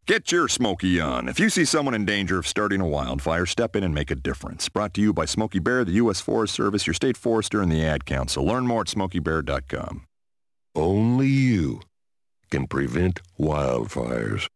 Get your Smokey on. If you see someone in danger of starting a wildfire, step in and make a difference. Brought to you by Smokey Bear, the U.S. Forest Service, your state forester, and the Ad Council. Learn more at SmokeyBear.com. Only you can prevent wildfires.